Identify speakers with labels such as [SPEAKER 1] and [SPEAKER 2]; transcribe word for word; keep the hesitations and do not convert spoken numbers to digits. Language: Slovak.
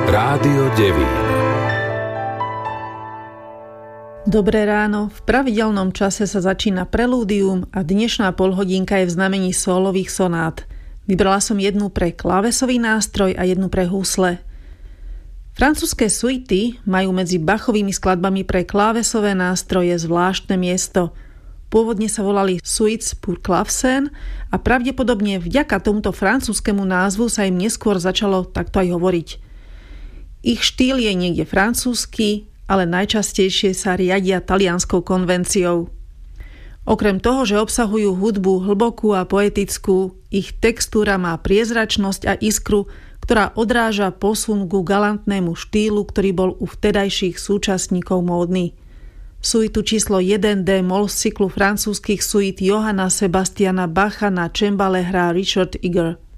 [SPEAKER 1] Rádio Devín.
[SPEAKER 2] Dobré ráno, v pravidelnom čase sa začína prelúdium a dnešná polhodinka je v znamení sólových sonát. Vybrala som jednu pre klávesový nástroj a jednu pre husle. Francúzske suity majú medzi Bachovými skladbami pre klávesové nástroje zvláštne miesto. Pôvodne sa volali Suites pour clavecin a pravdepodobne vďaka tomuto francúzskému názvu sa im neskôr začalo takto aj hovoriť. Ich štýl je niekde francúzsky, ale najčastejšie sa riadia talianskou konvenciou. Okrem toho, že obsahujú hudbu hlbokú a poetickú, ich textúra má priezračnosť a iskru, ktorá odráža posun ku galantnému štýlu, ktorý bol u vtedajších súčasníkov módny. Suitu číslo jeden D-moll z cyklu francúzskych suit Johanna Sebastiana Bacha na čembale hrá Richard Eger.